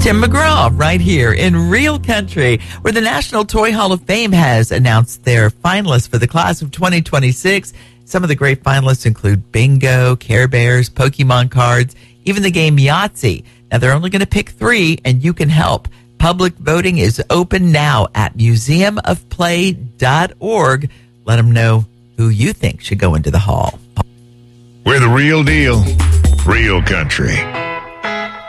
Tim McGraw right here in Real Country, where the National Toy Hall of Fame has announced their finalists for the class of 2026. Some of the great finalists include Bingo, Care Bears, Pokemon cards, even the game Yahtzee. Now, they're only going to pick 3, and you can help. Public voting is open now at museumofplay.org. Let them know who you think should go into the hall. We're the real deal, Real Country.